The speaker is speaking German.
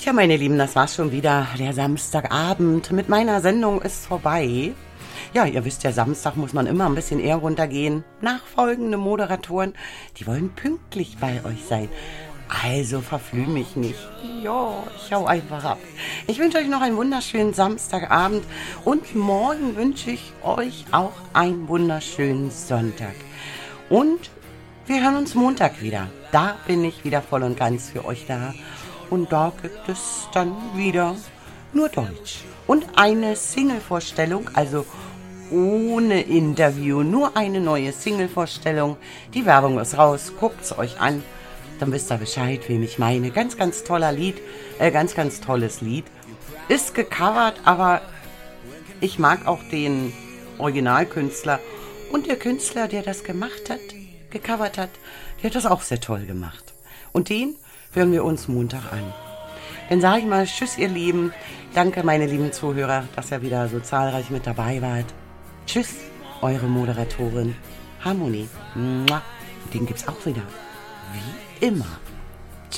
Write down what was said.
Tja, meine Lieben, das war's schon wieder. Der Samstagabend mit meiner Sendung ist vorbei. Ja, ihr wisst ja, Samstag muss man immer ein bisschen eher runtergehen. Nachfolgende Moderatoren, die wollen pünktlich bei euch sein. Also verflüh mich nicht. Ja, ich hau einfach ab. Ich wünsche euch noch einen wunderschönen Samstagabend und morgen wünsche ich euch auch einen wunderschönen Sonntag. Und wir hören uns Montag wieder. Da bin ich wieder voll und ganz für euch da. Und da gibt es dann wieder nur Deutsch. Und eine Single-Vorstellung, also ohne Interview, nur eine neue Single-Vorstellung. Die Werbung ist raus, guckt's euch an. Dann wisst ihr Bescheid, wem ich meine. Ganz, ganz toller Lied, ganz tolles Lied. Ist gecovert, aber ich mag auch den Originalkünstler. Und der Künstler, der das gecovert hat, der hat das auch sehr toll gemacht. Und den hören wir uns Montag an. Dann sage ich mal Tschüss, ihr Lieben. Danke, meine lieben Zuhörer, dass ihr wieder so zahlreich mit dabei wart. Tschüss, eure Moderatorin Harmonie. Den gibt's auch wieder. Wie immer.